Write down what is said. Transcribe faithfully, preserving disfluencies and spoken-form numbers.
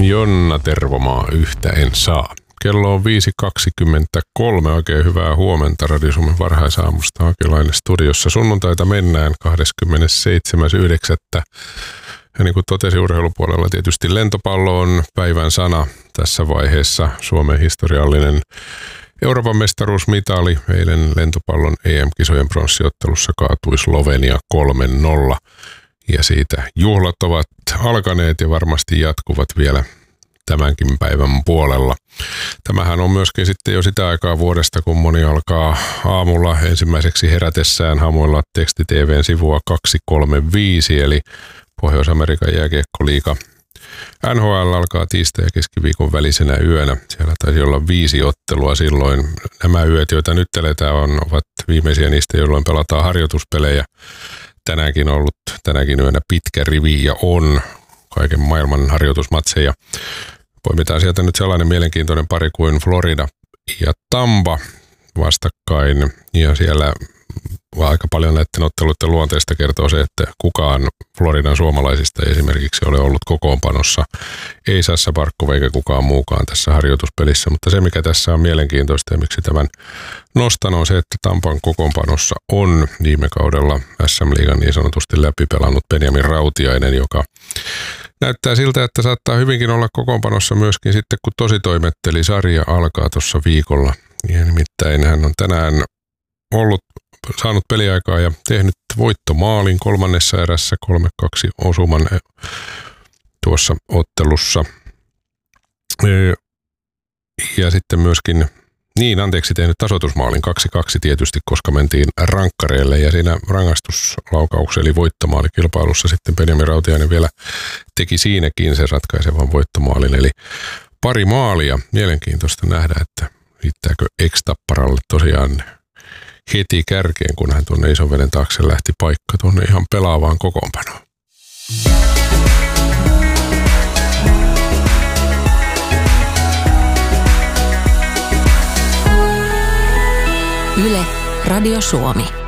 Jonna Tervomaa yhtä en saa. Kello on viisi kaksikymmentäkolme. Oikein hyvää huomenta Radio Suomen varhaisaamusta. Hakilainen studiossa. Sunnuntaita mennään kahdeskymmenesseitsemäs yhdeksättä Ja niin kuin totesin, urheilupuolella tietysti lentopallo on päivän sana tässä vaiheessa. Suomen historiallinen Euroopan mestaruusmitali. Eilen lentopallon E M-kisojen pronssiottelussa kaatui Slovenia kolme nolla. Ja siitä juhlat ovat alkaneet ja varmasti jatkuvat vielä tämänkin päivän puolella. Tämähän on myöskin sitten jo sitä aikaa vuodesta, kun moni alkaa aamulla ensimmäiseksi herätessään hamuilla teksti T V:n sivua kaksi kolme viisi, eli Pohjois-Amerikan jääkiekkoliiga. N H L alkaa tiistai- ja keskiviikon välisenä yönä. Siellä taisi olla viisi ottelua silloin. Nämä yöt, joita nyt eletään, on, ovat viimeisiä niistä, jolloin pelataan harjoituspelejä. Tänäänkin on ollut tänäkin yönä pitkä rivi ja on kaiken maailman harjoitusmatseja. Poimitaan sieltä nyt sellainen mielenkiintoinen pari kuin Florida ja Tampa vastakkain. Ja siellä aika paljon näiden otteluiden luonteesta kertoo se, että kukaan Floridan suomalaisista ei esimerkiksi ole ollut kokoonpanossa. Ei Sassa Barkov eikä kukaan muukaan tässä harjoituspelissä, mutta se mikä tässä on mielenkiintoista ja miksi tämän nostan on se, että Tampan kokoonpanossa on viime kaudella S M-liigan niin sanotusti läpipelannut Benjamin Rautiainen, joka näyttää siltä, että saattaa hyvinkin olla kokoonpanossa myöskin sitten, kun tositoimetteli sarja alkaa tuossa viikolla. Ja nimittäin hän on tänään ollut saanut peliaikaa ja tehnyt voittomaalin kolmannessa erässä kolme kaksi osuman tuossa ottelussa. Ja sitten myöskin, niin anteeksi, tehnyt tasoitusmaalin kaksi kaksi tietysti, koska mentiin rankkareille ja siinä rangaistuslaukauksen eli voittomaalikilpailussa sitten Benjamin Rautiainen vielä teki siinäkin sen ratkaisevan voittomaalin. Eli pari maalia. Mielenkiintoista nähdä, että riittääkö ex-tapparalle tosiaan heti kärkeen, kun hän tuonne Isonveden taakse lähti paikka tuonne ihan pelaavaan kokoonpanoon. Yle, Radio Suomi.